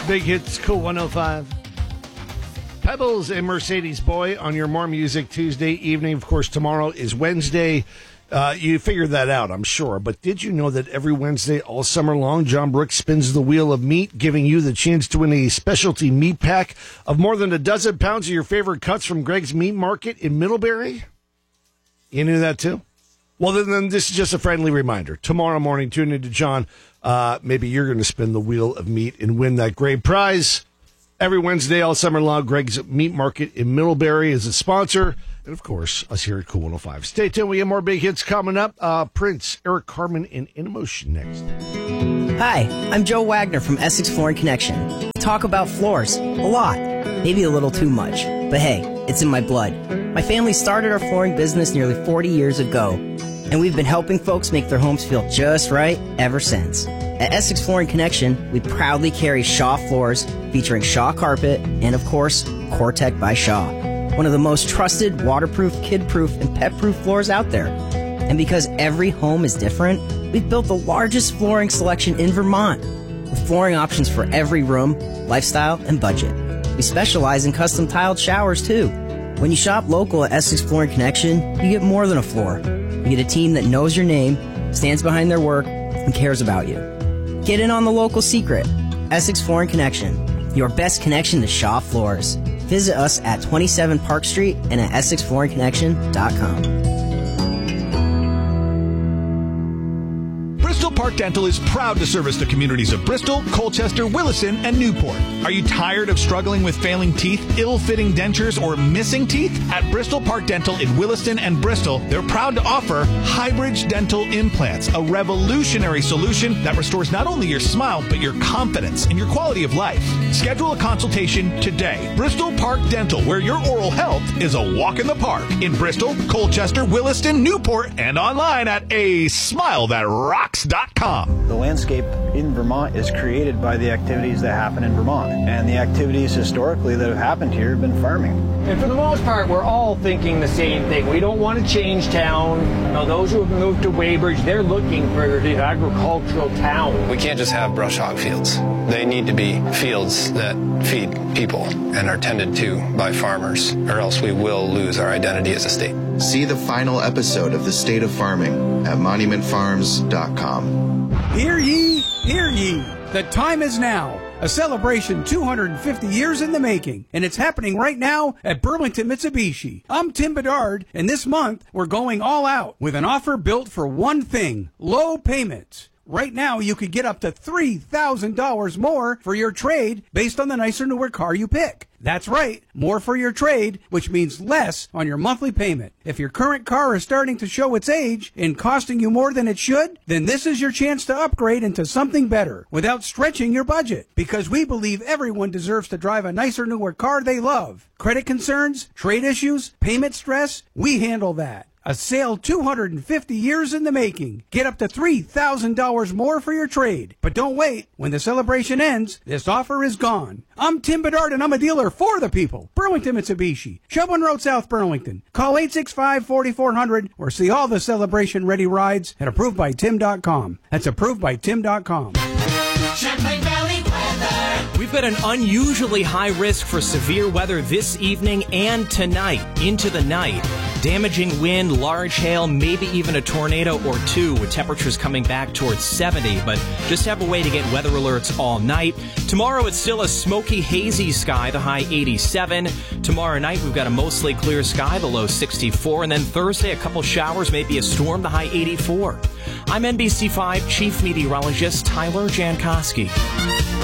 Big Hits, Cool 105. Pebbles and Mercedes Boy on your More Music Tuesday evening. Of course, tomorrow is Wednesday. You figured that out, I'm sure. But did you know that every Wednesday all summer long, John Brooks spins the wheel of meat, giving you the chance to win a specialty meat pack of more than a dozen pounds of your favorite cuts from Greg's Meat Market in Middlebury? You knew that too? Well, then this is just a friendly reminder. Tomorrow morning, tune into John. Maybe you're going to spin the wheel of meat and win that great prize. Every Wednesday, all summer long, Greg's Meat Market in Middlebury is a sponsor. And, of course, us here at Cool 105. Stay tuned. We have more big hits coming up. Prince, Eric Carmen, and In Emotion next. Hi, I'm Joe Wagner from Essex Flooring Connection. Talk about floors. A lot. Maybe a little too much. But hey, it's in my blood. My family started our flooring business nearly 40 years ago, and we've been helping folks make their homes feel just right ever since. At Essex Flooring Connection, we proudly carry Shaw floors featuring Shaw carpet and, of course, Core-Tec by Shaw. One of the most trusted, waterproof, kid-proof, and pet-proof floors out there. And because every home is different, we've built the largest flooring selection in Vermont, with flooring options for every room, lifestyle, and budget. We specialize in custom tiled showers, too. When you shop local at Essex Flooring Connection, you get more than a floor. You get a team that knows your name, stands behind their work, and cares about you. Get in on the local secret. Essex Flooring Connection, your best connection to Shaw floors. Visit us at 27 Park Street and at EssexFlooringConnection.com. Bristol Park Dental is proud to service the communities of Bristol, Colchester, Williston, and Newport. Are you tired of struggling with failing teeth, ill-fitting dentures, or missing teeth? At Bristol Park Dental in Williston and Bristol, they're proud to offer Highbridge Dental Implants, a revolutionary solution that restores not only your smile, but your confidence and your quality of life. Schedule a consultation today. Bristol Park Dental, where your oral health is a walk in the park. In Bristol, Colchester, Williston, Newport, and online at asmilethatrocks.com. The landscape in Vermont is created by the activities that happen in Vermont. And the activities historically that have happened here have been farming. And for the most part, we're all thinking the same thing. We don't want to change town. You know, those who have moved to Weybridge, they're looking for the agricultural town. We can't just have brush hog fields. They need to be fields that feed people and are tended to by farmers, or else we will lose our identity as a state. See the final episode of The State of Farming at monumentfarms.com. Hear ye, hear ye. The time is now. A celebration 250 years in the making, and it's happening right now at Burlington Mitsubishi. I'm Tim Bedard, and this month we're going all out with an offer built for one thing: low payments. Right now, you could get up to $3,000 more for your trade based on the nicer, newer car you pick. That's right, more for your trade, which means less on your monthly payment. If your current car is starting to show its age and costing you more than it should, then this is your chance to upgrade into something better without stretching your budget. Because we believe everyone deserves to drive a nicer, newer car they love. Credit concerns, trade issues, payment stress, we handle that. A sale 250 years in the making. Get up to $3,000 more for your trade. But don't wait. When the celebration ends, this offer is gone. I'm Tim Bedard, and I'm a dealer for the people. Burlington Mitsubishi, Shelburne Road, South Burlington. Call 865-4400 or see all the celebration-ready rides at ApprovedByTim.com. That's ApprovedByTim.com. Champlain Valley weather. We've got an unusually high risk for severe weather this evening and tonight into the night. Damaging wind, large hail, maybe even a tornado or two, with temperatures coming back towards 70, but just have a way to get weather alerts all night. Tomorrow, it's still a smoky, hazy sky, the high 87. Tomorrow night, we've got a mostly clear sky, the low 64, and then Thursday, a couple showers, maybe a storm, the high 84. I'm NBC5 Chief Meteorologist Tyler Jankowski.